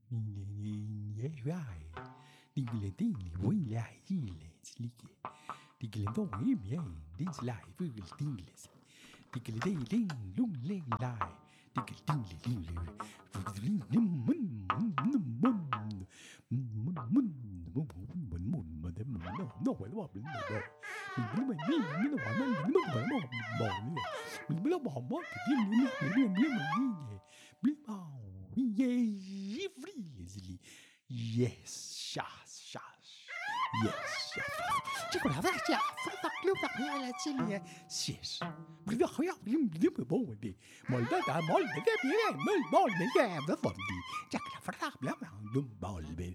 Yes, yes. Ci guardava già, fa club la ciglia. Yes. Blue ja, molde. Molde da molde che viene, molde che da fondi. Già che la bla molde.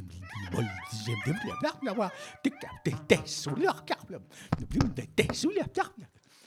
Bla te sulla capla. Te sulla capla.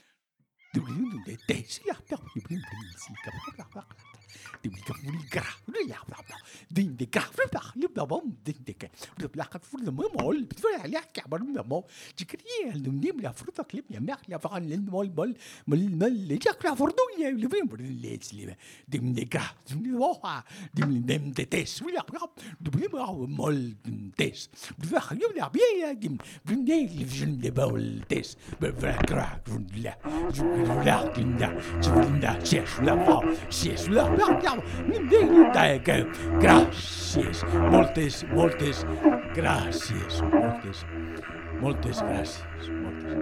Gracias, moltes gracias, moltes gracias.